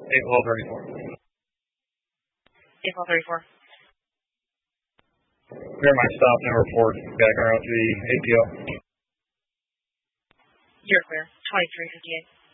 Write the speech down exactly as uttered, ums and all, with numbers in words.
April thirty-four. April thirty-four. Verify stop and report back around to the A P O. You're clear. twenty-three fifty-eight.